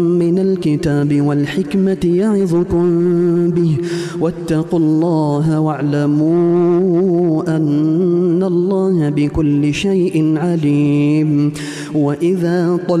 من الكتاب والحكمة يعظكم به واتقوا الله واعلموا أن الله بكل شيء عليم. وإذا